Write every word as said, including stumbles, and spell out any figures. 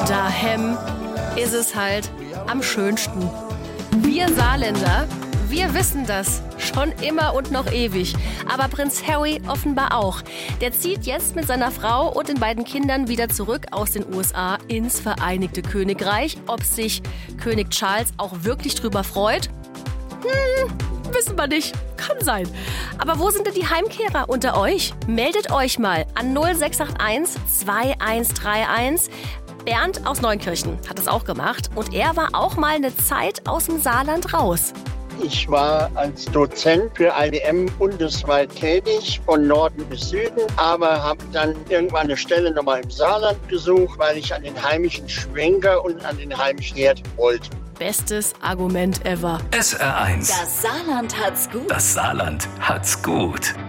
daheim ist es halt am schönsten. Wir Saarländer, wir wissen das schon immer und noch ewig. Aber Prinz Harry offenbar auch. Der zieht jetzt mit seiner Frau und den beiden Kindern wieder zurück aus den U S A ins Vereinigte Königreich. Ob sich König Charles auch wirklich drüber freut? Hm, wissen wir nicht. Kann sein. Aber wo sind denn die Heimkehrer unter euch? Meldet euch mal an null sechs acht eins zwei eins drei eins. Bernd aus Neunkirchen hat es auch gemacht. Und er war auch mal eine Zeit aus dem Saarland raus. Ich war als Dozent für I B M bundesweit tätig, von Norden bis Süden, aber habe dann irgendwann eine Stelle nochmal im Saarland gesucht, weil ich an den heimischen Schwenker und an den heimischen Herd wollte. Bestes Argument ever. S R eins. Das Saarland hat's gut. Das Saarland hat's gut.